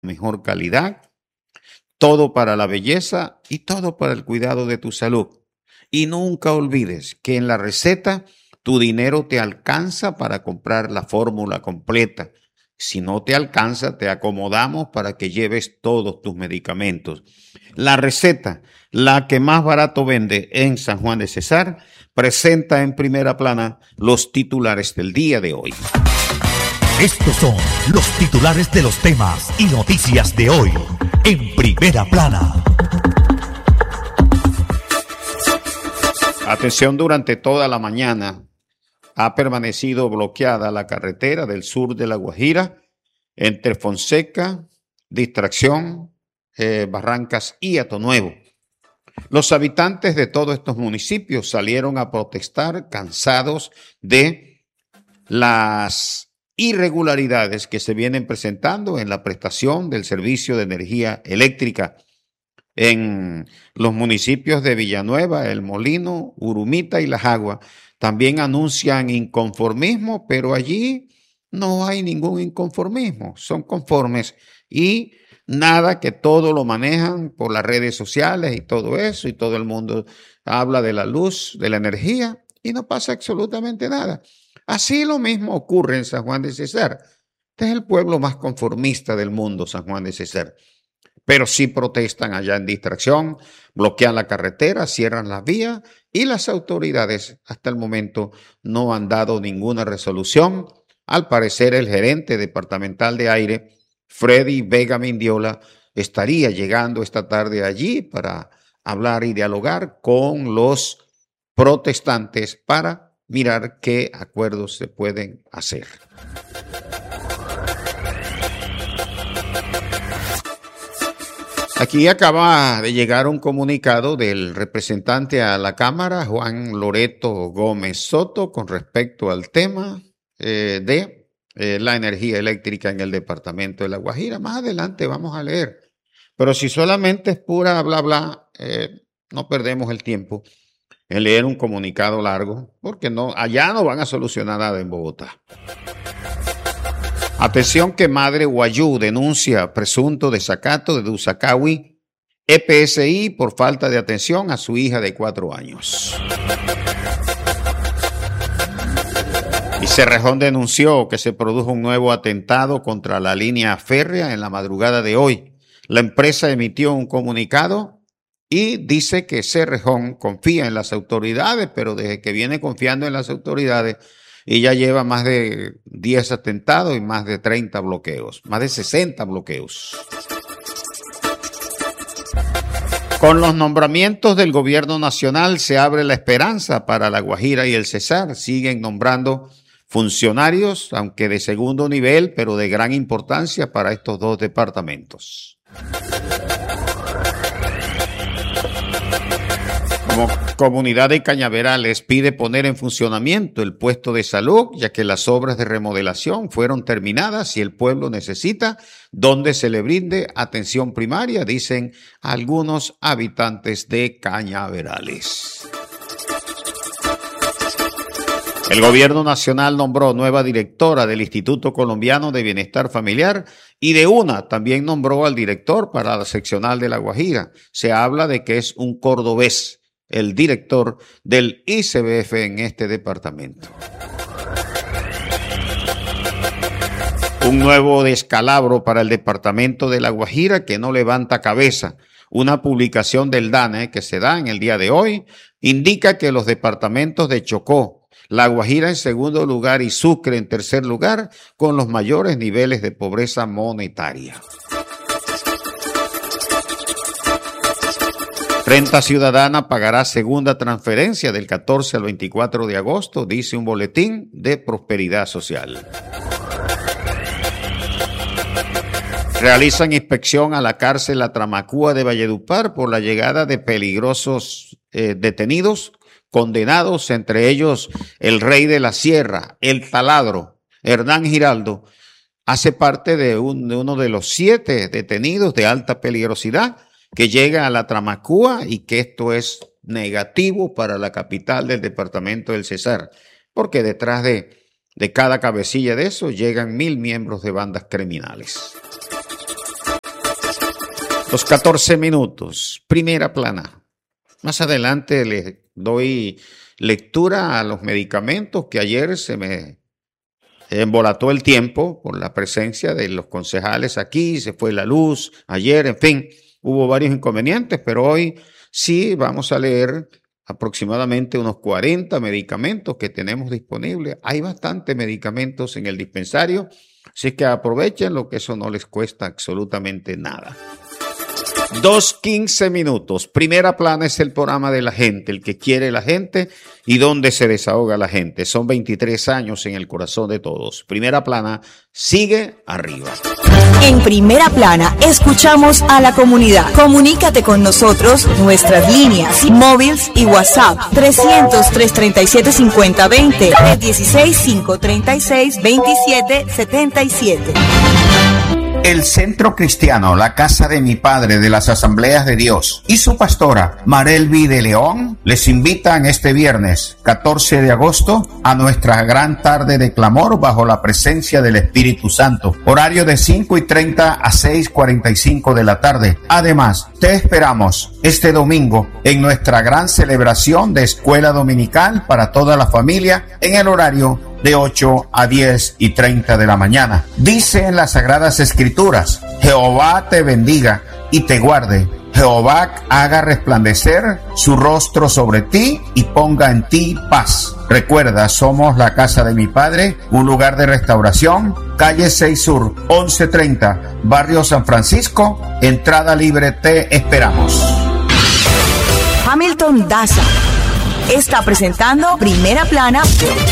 mejor calidad, todo para la belleza y todo para el cuidado de tu salud. Y nunca olvides que en la receta tu dinero te alcanza para comprar la fórmula completa. Si no te alcanza, te acomodamos para que lleves todos tus medicamentos. La receta, la que más barato vende en San Juan de Cesar, presenta en primera plana los titulares del día de hoy. Estos son los titulares de los temas y noticias de hoy en primera plana. Atención, durante toda la mañana ha permanecido bloqueada la carretera del sur de La Guajira entre Fonseca, Distracción, Barrancas y Atonuevo. Los habitantes de todos estos municipios salieron a protestar cansados de las irregularidades que se vienen presentando en la prestación del servicio de energía eléctrica en los municipios de Villanueva, El Molino, Urumita y La Jagua. También anuncian inconformismo, pero allí no hay ningún inconformismo, son conformes y nada, que todo lo manejan por las redes sociales y todo eso, y todo el mundo habla de la luz, de la energía y no pasa absolutamente nada. Así lo mismo ocurre en San Juan de Cesar. Este es el pueblo más conformista del mundo, San Juan de Cesar. Pero sí protestan allá en Distracción, bloquean la carretera, cierran las vías y las autoridades hasta el momento no han dado ninguna resolución. Al parecer, el gerente departamental de aire, Freddy Vega Mindiola, estaría llegando esta tarde allí para hablar y dialogar con los protestantes para mirar qué acuerdos se pueden hacer. Aquí acaba de llegar un comunicado del representante a la Cámara, Juan Loreto Gómez Soto, con respecto al tema de la energía eléctrica en el departamento de La Guajira. Más adelante vamos a leer, pero si solamente es pura bla bla, no perdemos el tiempo en leer un comunicado largo, porque allá no van a solucionar nada en Bogotá. Atención, que madre Guayú denuncia presunto desacato de Dusacawi EPSI por falta de atención a su hija de 4 años. Y Cerrejón denunció que se produjo un nuevo atentado contra la línea férrea en la madrugada de hoy. La empresa emitió un comunicado y dice que Cerrejón confía en las autoridades, pero desde que viene confiando en las autoridades y ya lleva más de 10 atentados y más de 30 bloqueos, más de 60 bloqueos. Con los nombramientos del gobierno nacional se abre la esperanza para La Guajira y el Cesar. Siguen nombrando funcionarios, aunque de segundo nivel, pero de gran importancia para estos dos departamentos. Como comunidad de Cañaverales pide poner en funcionamiento el puesto de salud, ya que las obras de remodelación fueron terminadas y el pueblo necesita donde se le brinde atención primaria, dicen algunos habitantes de Cañaverales. El gobierno nacional nombró nueva directora del Instituto Colombiano de Bienestar Familiar y también nombró al director para la seccional de La Guajira. Se habla de que es un cordobés el director del ICBF en este departamento. Un nuevo descalabro para el departamento de La Guajira que no levanta cabeza. Una publicación del DANE que se da en el día de hoy indica que los departamentos de Chocó, La Guajira en segundo lugar y Sucre en tercer lugar, con los mayores niveles de pobreza monetaria. Renta Ciudadana pagará segunda transferencia del 14 al 24 de agosto, dice un boletín de Prosperidad Social. Realizan inspección a la cárcel Atramacúa de Valledupar por la llegada de peligrosos detenidos condenados, entre ellos el Rey de la Sierra, el Taladro, Hernán Giraldo. Hace parte de uno de los 7 detenidos de alta peligrosidad que llega a la Tramacúa, y que esto es negativo para la capital del departamento del Cesar, porque detrás de cada cabecilla de eso llegan 1000 miembros de bandas criminales. Los 14 minutos, primera plana. Más adelante les doy lectura a los medicamentos que ayer se me embolató el tiempo por la presencia de los concejales aquí, se fue la luz ayer, en fin, hubo varios inconvenientes, pero hoy sí vamos a leer aproximadamente unos 40 medicamentos que tenemos disponibles. Hay bastantes medicamentos en el dispensario, así que aprovechen lo que eso no les cuesta absolutamente nada. 2:15 minutos. Primera plana es el programa de la gente, el que quiere la gente y donde se desahoga la gente. Son 23 años en el corazón de todos. Primera plana sigue arriba. En Primera Plana escuchamos a la comunidad. Comunícate con nosotros, nuestras líneas, móviles y WhatsApp 300-337-5020, 316-536-2777. El Centro Cristiano, la Casa de mi Padre de las Asambleas de Dios y su pastora Marelvi de León les invitan este viernes 14 de agosto a nuestra gran tarde de clamor bajo la presencia del Espíritu Santo. Horario de 5:30 a 6:45 de la tarde. Además, te esperamos este domingo en nuestra gran celebración de escuela dominical para toda la familia en el horario de 8 a 10:30 de la mañana. Dice en las Sagradas Escrituras: Jehová te bendiga y te guarde. Jehová haga resplandecer su rostro sobre ti y ponga en ti paz. Recuerda, somos la Casa de mi Padre, un lugar de restauración, calle 6 Sur, 1130, barrio San Francisco, entrada libre, te esperamos. Hamilton Daza está presentando Primera Plana.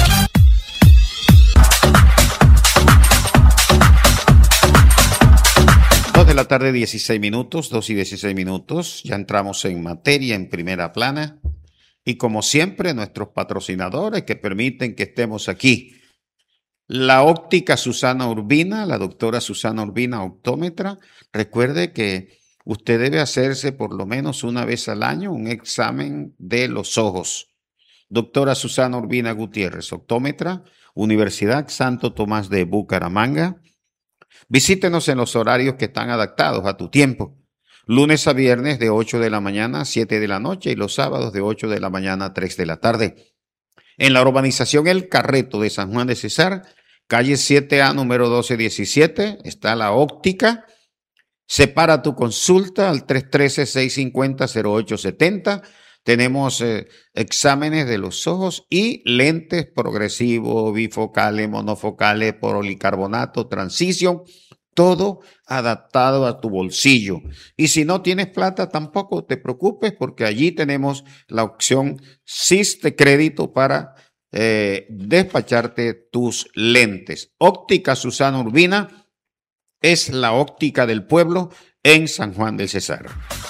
2 de la tarde, 16 minutos, 2:16 minutos. Ya entramos en materia en Primera Plana. Y como siempre, nuestros patrocinadores que permiten que estemos aquí. La óptica Susana Urbina, la doctora Susana Urbina, optómetra. Recuerde que usted debe hacerse por lo menos una vez al año un examen de los ojos. Doctora Susana Urbina Gutiérrez, optómetra, Universidad Santo Tomás de Bucaramanga. Visítenos en los horarios que están adaptados a tu tiempo. Lunes a viernes de 8 de la mañana a 7 de la noche y los sábados de 8 de la mañana a 3 de la tarde. En la urbanización El Carreto de San Juan de Cesar, calle 7A, número 1217, está la óptica. Separa tu consulta al 313-650-0870. Tenemos exámenes de los ojos y lentes progresivos, bifocales, monofocales, policarbonato, transición, todo adaptado a tu bolsillo. Y si no tienes plata, tampoco te preocupes porque allí tenemos la opción SIS de crédito para despacharte tus lentes. Óptica Susana Urbina es la óptica del pueblo en San Juan del Cesar.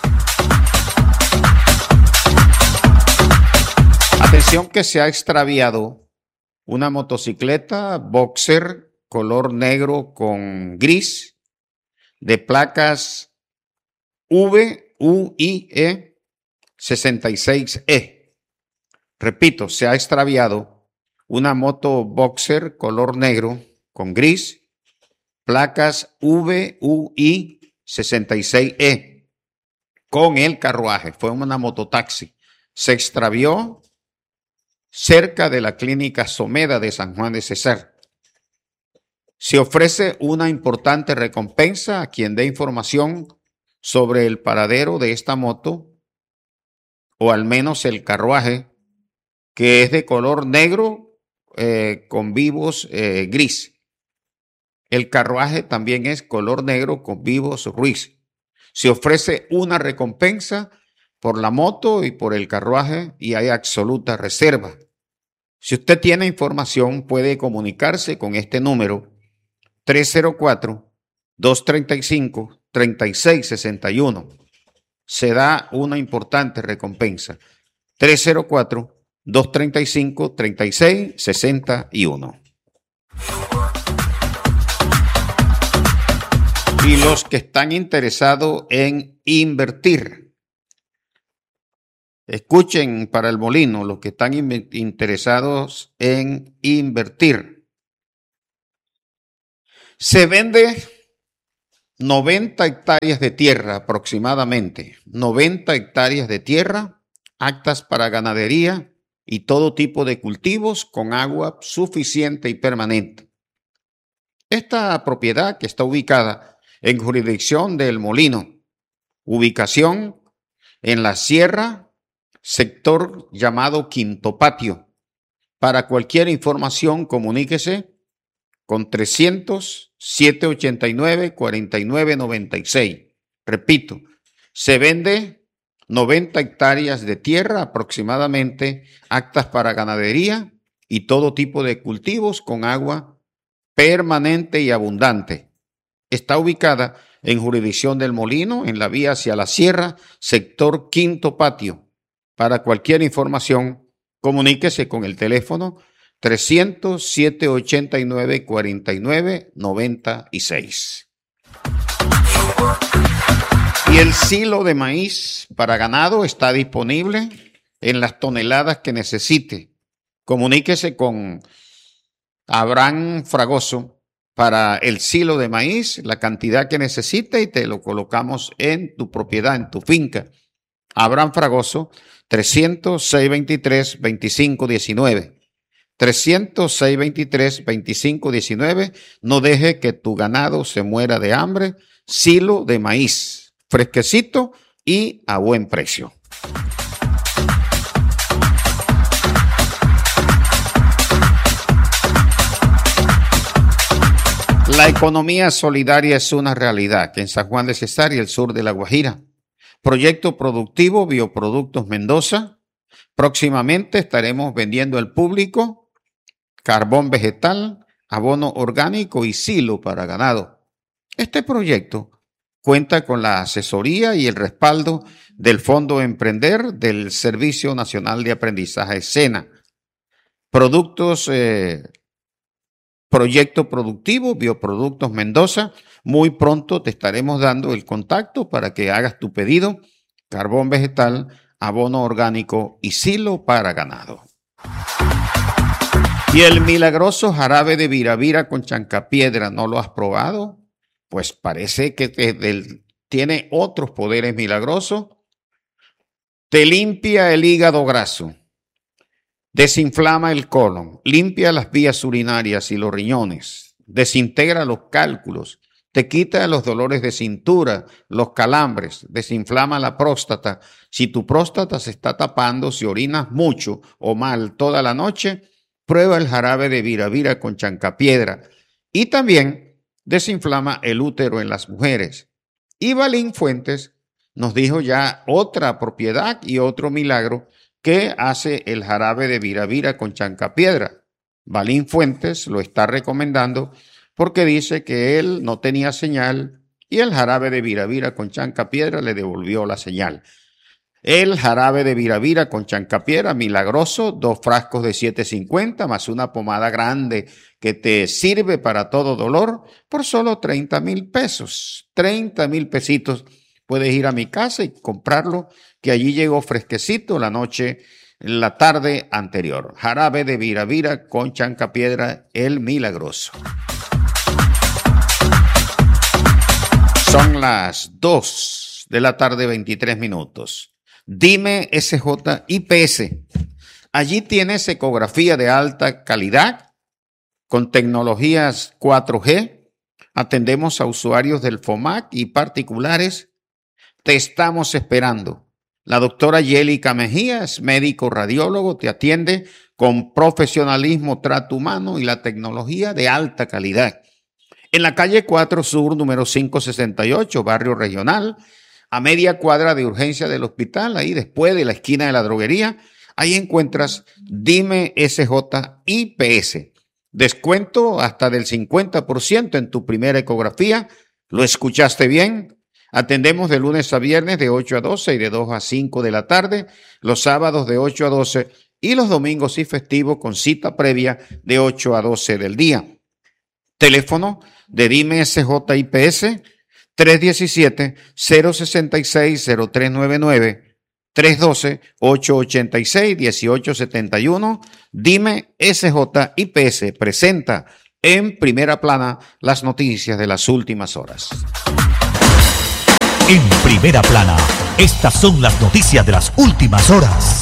Atención que se ha extraviado una motocicleta Boxer color negro con gris de placas VUIE 66E. Repito, se ha extraviado una moto Boxer color negro con gris, placas VUI 66E con el carruaje. Fue una mototaxi. Se extravió cerca de la clínica Someda de San Juan de Cesar. Se ofrece una importante recompensa a quien dé información sobre el paradero de esta moto, o al menos el carruaje, que es de color negro con vivos gris. El carruaje también es color negro con vivos gris. Se ofrece una recompensa por la moto y por el carruaje y hay absoluta reserva. Si usted tiene información, puede comunicarse con este número 304-235-3661. Se da una importante recompensa. 304-235-3661. Y los que están interesados en invertir, escuchen para el molino, los que están interesados en invertir. Se vende 90 hectáreas de tierra aproximadamente, 90 hectáreas de tierra, aptas para ganadería y todo tipo de cultivos con agua suficiente y permanente. Esta propiedad, que está ubicada en jurisdicción del Molino, ubicación en la sierra, sector llamado Quinto Patio. Para cualquier información, comuníquese con 300-789-4996. Repito, se vende 90 hectáreas de tierra aproximadamente, aptas para ganadería y todo tipo de cultivos con agua permanente y abundante. Está ubicada en jurisdicción del Molino, en la vía hacia la sierra, sector Quinto Patio. Para cualquier información, comuníquese con el teléfono 300-789-4996. Y el silo de maíz para ganado está disponible en las toneladas que necesite. Comuníquese con Abraham Fragoso para el silo de maíz, la cantidad que necesite, y te lo colocamos en tu propiedad, en tu finca. Abraham Fragoso, 300-623-2519. 300-623-2519. No deje que tu ganado se muera de hambre. Silo de maíz, fresquecito y a buen precio. La economía solidaria es una realidad que en San Juan de Cesar y el sur de La Guajira. Proyecto productivo Bioproductos Mendoza. Próximamente estaremos vendiendo al público carbón vegetal, abono orgánico y silo para ganado. Este proyecto cuenta con la asesoría y el respaldo del Fondo Emprender del Servicio Nacional de Aprendizaje SENA. Proyecto productivo Bioproductos Mendoza. Muy pronto te estaremos dando el contacto para que hagas tu pedido. Carbón vegetal, abono orgánico y silo para ganado. Y el milagroso jarabe de viravira con chancapiedra, ¿no lo has probado? Pues parece que tiene otros poderes milagrosos. Te limpia el hígado graso, desinflama el colon, limpia las vías urinarias y los riñones, desintegra los cálculos, te quita los dolores de cintura, los calambres, desinflama la próstata. Si tu próstata se está tapando, si orinas mucho o mal toda la noche, prueba el jarabe de viravira con chancapiedra. Y también desinflama el útero en las mujeres. Y Balín Fuentes nos dijo ya otra propiedad y otro milagro que hace el jarabe de viravira con chancapiedra. Balín Fuentes lo está recomendando porque dice que él no tenía señal y el jarabe de viravira con chancapiedra le devolvió la señal. El jarabe de viravira con chancapiedra, milagroso, 2 frascos de 7.50 más una pomada grande que te sirve para todo dolor por solo 30,000 pesos. 30,000 pesitos. Puedes ir a mi casa y comprarlo, que allí llegó fresquecito la tarde anterior. Jarabe de viravira con chancapiedra, el milagroso. Son las 2 de la tarde, 23 minutos. Dime SJ IPS. Allí tienes ecografía de alta calidad con tecnologías 4G. Atendemos a usuarios del FOMAC y particulares. Te estamos esperando. La doctora Yélica Mejías, médico radiólogo, te atiende con profesionalismo, trato humano y la tecnología de alta calidad. En la calle 4 Sur, número 568, barrio regional, a media cuadra de urgencia del hospital, ahí después de la esquina de la droguería, ahí encuentras Dime SJ IPS. Descuento hasta del 50% en tu primera ecografía. ¿Lo escuchaste bien? Atendemos de lunes a viernes de 8 a 12 y de 2 a 5 de la tarde, los sábados de 8 a 12 y los domingos y festivos con cita previa de 8 a 12 del día. Teléfono de Dime SJ IPS 317-066-0399, 312-886-1871. Dime SJ IPS presenta En Primera Plana, las noticias de las últimas horas. En Primera Plana, estas son las noticias de las últimas horas.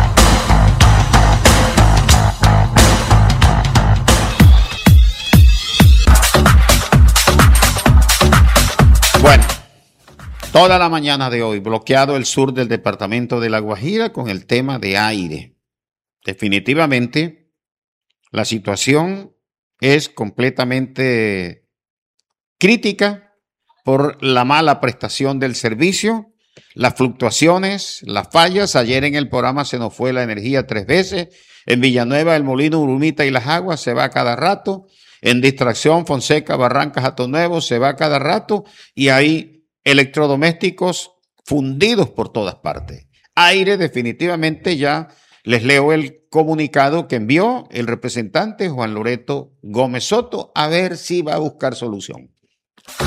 Bueno, toda la mañana de hoy bloqueado el sur del departamento de La Guajira con el tema de aire. Definitivamente, la situación es completamente crítica por la mala prestación del servicio, las fluctuaciones, las fallas. Ayer en el programa se nos fue la energía 3 veces. En Villanueva, el Molino, Urumita y Las Aguas se va cada rato. En Distracción, Fonseca, Barrancas, Hato Nuevo se va cada rato. Y hay electrodomésticos fundidos por todas partes. Aire, definitivamente ya les leo el comunicado que envió el representante Juan Loreto Gómez Soto, a ver si va a buscar solución.